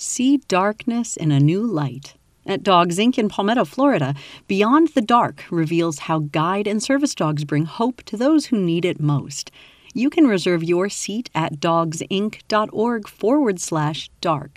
See darkness in a new light. At Dogs Inc. in Palmetto, Florida, Beyond the Dark reveals how guide and service dogs bring hope to those who need it most. You can reserve your seat at dogsinc.org/dark.